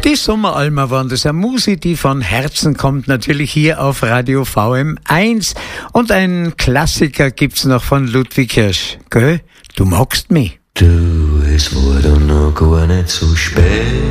Die Sommeralma waren das, eine Musik, die von Herzen kommt, natürlich hier auf Radio VM1. Und ein Klassiker gibt's noch von Ludwig Hirsch. Gell? Du magst mich. Du, es war dann noch gar nicht so spät.